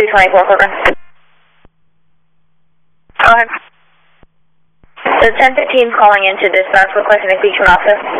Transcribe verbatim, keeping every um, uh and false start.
twenty-four, Cobra. Go ahead. The ten fifteen calling into dispatch requesting a speech from office.